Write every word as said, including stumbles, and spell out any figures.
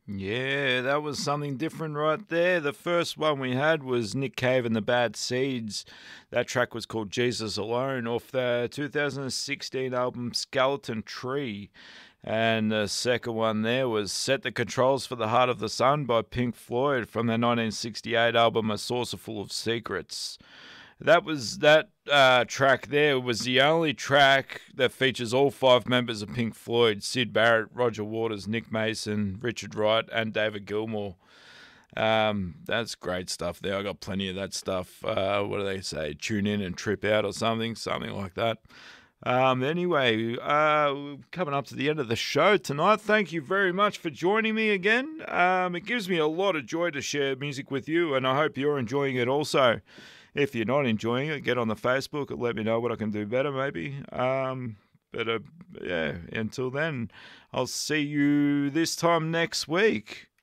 Yeah, that was something different right there. The first one we had was Nick Cave and the Bad Seeds. That track was called Jesus Alone off the two thousand sixteen album Skeleton Tree. And the second one there was Set the Controls for the Heart of the Sun by Pink Floyd from their nineteen sixty-eight album A Saucer Full of Secrets. That was that uh, track there was the only track that features all five members of Pink Floyd: Sid Barrett, Roger Waters, Nick Mason, Richard Wright, and David Gilmour. Um, that's great stuff there. I got plenty of that stuff. Uh, what do they say? Tune in and trip out or something, something like that. Um, anyway, uh, we're coming up to the end of the show tonight. Thank you very much for joining me again. Um, it gives me a lot of joy to share music with you, and I hope you're enjoying it also. If you're not enjoying it, get on the Facebook and let me know what I can do better, maybe. Um, but uh, yeah, until then, I'll see you this time next week.